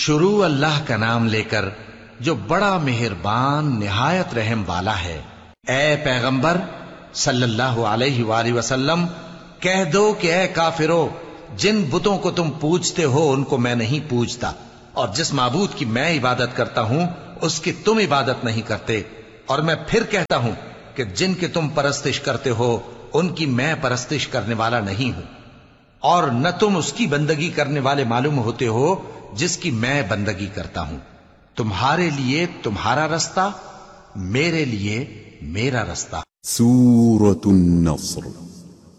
शुरू अल्लाह का नाम लेकर जो बड़ा मेहरबान निहायत रहम वाला है। ए पैगंबर सल्लल्लाहु अलैहि वसल्लम, कह दो कि ए काफिरो, जिन बुतों को तुम पूजते हो उनको मैं नहीं पूजता, और जिस माबूद की मैं इबादत करता हूं उसकी तुम इबादत नहीं करते। और मैं फिर कहता हूं कि जिनकी तुम परस्तिश करते हो उनकी मैं परस्तिश करने वाला नहीं हूं, और न तुम उसकी बंदगी करने वाले मालूम होते हो जिसकी मैं बंदगी करता हूं। तुम्हारे लिए तुम्हारा रास्ता, मेरे लिए मेरा रास्ता। सूरतुन नस्र